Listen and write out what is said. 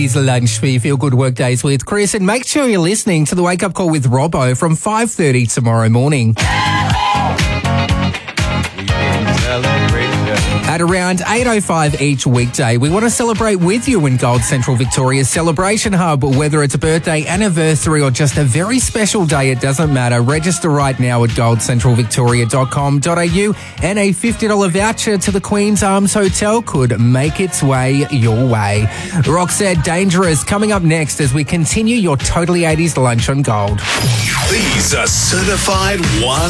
Here's lunch for your Feel Good Workdays with Chris, and make sure you're listening to the Wake Up Call with Robbo from 5:30 tomorrow morning. At around 8:05 each weekday, we want to celebrate with you in Gold Central Victoria's Celebration Hub. Whether it's a birthday, anniversary or just a very special day, it doesn't matter. Register right now at goldcentralvictoria.com.au and a $50 voucher to the Queen's Arms Hotel could make its way your way. Roxette, Dangerous, coming up next as we continue your Totally 80s lunch on Gold. These are certified one